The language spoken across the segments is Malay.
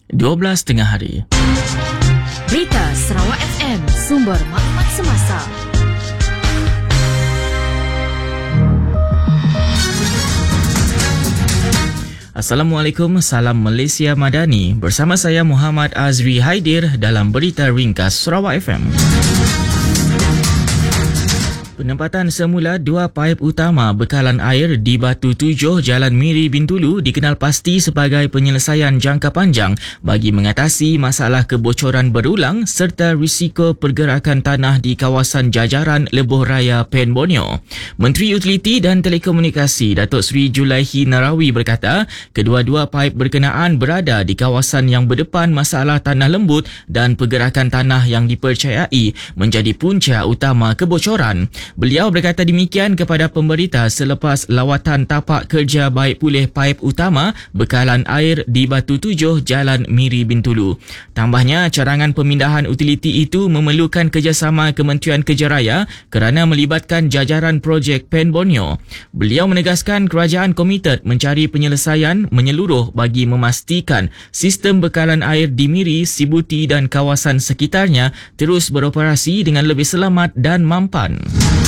12 tengah hari. Berita Sarawak FM, sumber maklumat semasa. Assalamualaikum, salam Malaysia Madani. Bersama saya Muhammad Azri Haidir dalam Berita Ringkas Sarawak FM. Penempatan semula dua paip utama bekalan air di Batu Tujuh Jalan Miri Bintulu dikenal pasti sebagai penyelesaian jangka panjang bagi mengatasi masalah kebocoran berulang serta risiko pergerakan tanah di kawasan jajaran Lebuh Raya Pen Borneo. Menteri Utiliti dan Telekomunikasi Datuk Seri Julaihi Narawi berkata, kedua-dua paip berkenaan berada di kawasan yang berdepan masalah tanah lembut dan pergerakan tanah yang dipercayai menjadi punca utama kebocoran. Beliau berkata demikian kepada pemberita selepas lawatan tapak kerja baik pulih paip utama bekalan air di Batu Tujuh Jalan Miri Bintulu. Tambahnya, carangan pemindahan utiliti itu memerlukan kerjasama Kementerian Kerja Raya kerana melibatkan jajaran projek Pen Borneo. Beliau menegaskan kerajaan komited mencari penyelesaian menyeluruh bagi memastikan sistem bekalan air di Miri, Sibuti dan kawasan sekitarnya terus beroperasi dengan lebih selamat dan mampan.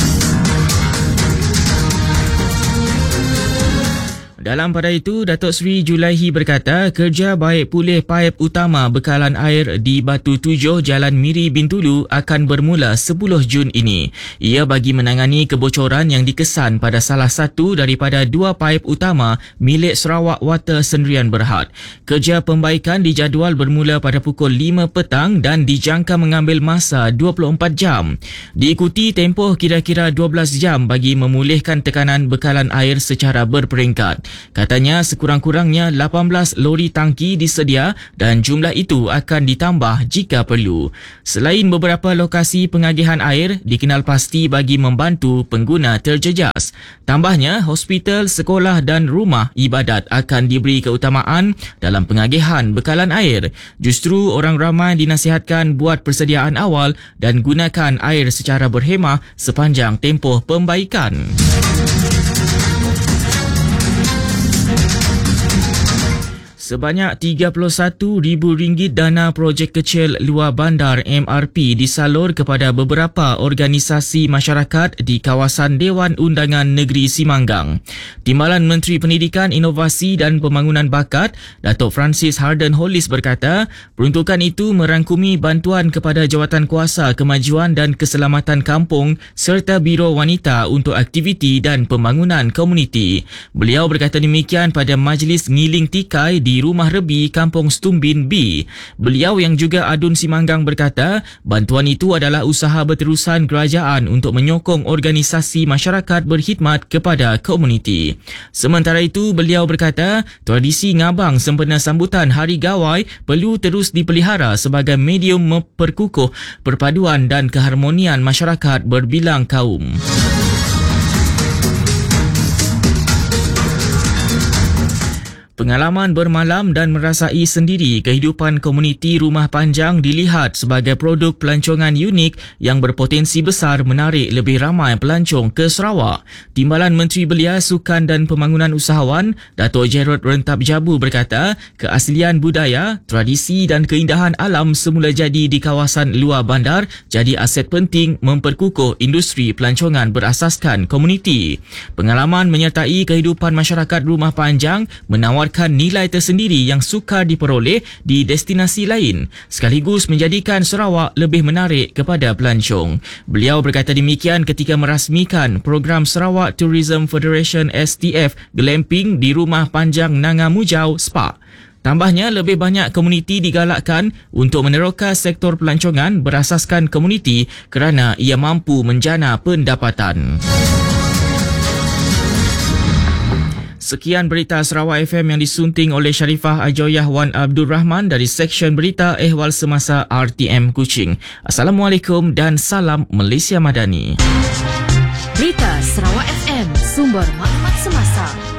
Dalam pada itu, Datuk Seri Julaihi berkata kerja baik pulih paip utama bekalan air di Batu Tujuh Jalan Miri Bintulu akan bermula 10 Jun ini. Ia bagi menangani kebocoran yang dikesan pada salah satu daripada dua paip utama milik Sarawak Water Sendirian Berhad. Kerja pembaikan dijadual bermula pada pukul 5 petang dan dijangka mengambil masa 24 jam. Diikuti tempoh kira-kira 12 jam bagi memulihkan tekanan bekalan air secara berperingkat. Katanya sekurang-kurangnya 18 lori tangki disedia dan jumlah itu akan ditambah jika perlu. Selain beberapa lokasi pengagihan air dikenal pasti bagi membantu pengguna terjejas. Tambahnya, hospital, sekolah dan rumah ibadat akan diberi keutamaan dalam pengagihan bekalan air. Justru orang ramai dinasihatkan buat persediaan awal dan gunakan air secara berhemah sepanjang tempoh pembaikan. Sebanyak RM31,000 dana projek kecil luar bandar MRP disalur kepada beberapa organisasi masyarakat di kawasan Dewan Undangan Negeri Simanggang. Timbalan Menteri Pendidikan, Inovasi dan Pembangunan Bakat, Datuk Francis Harden Hollis berkata, peruntukan itu merangkumi bantuan kepada Jawatankuasa Kemajuan dan Keselamatan Kampung serta Biro Wanita untuk aktiviti dan pembangunan komuniti. Beliau berkata demikian pada Majlis Ngiling Tikai di Rumah Rebi, Kampung Stumbin B. Beliau yang juga Adun Simanggang berkata, bantuan itu adalah usaha berterusan kerajaan untuk menyokong organisasi masyarakat berkhidmat kepada komuniti. Sementara itu, beliau berkata, tradisi ngabang sempena sambutan Hari Gawai perlu terus dipelihara sebagai medium memperkukuh perpaduan dan keharmonian masyarakat berbilang kaum. Pengalaman bermalam dan merasai sendiri kehidupan komuniti Rumah Panjang dilihat sebagai produk pelancongan unik yang berpotensi besar menarik lebih ramai pelancong ke Sarawak. Timbalan Menteri Belia, Sukan dan Pembangunan Usahawan, Dato' Gerard Rentap Jabu berkata, keaslian budaya, tradisi dan keindahan alam semula jadi di kawasan luar bandar jadi aset penting memperkukuh industri pelancongan berasaskan komuniti. Pengalaman menyertai kehidupan masyarakat Rumah Panjang menawarkan nilai tersendiri yang sukar diperoleh di destinasi lain, sekaligus menjadikan Sarawak lebih menarik kepada pelancong. Beliau berkata demikian ketika merasmikan program Sarawak Tourism Federation STF Glamping di Rumah Panjang Nanga Mujau Spa. Tambahnya, lebih banyak komuniti digalakkan untuk meneroka sektor pelancongan berasaskan komuniti kerana ia mampu menjana pendapatan. Sekian berita Sarawak FM yang disunting oleh Sharifah Ajoyah Wan Abdul Rahman dari Seksyen Berita Ehwal Semasa RTM Kuching. Assalamualaikum dan salam Malaysia Madani. Berita Sarawak FM, sumber maklumat semasa.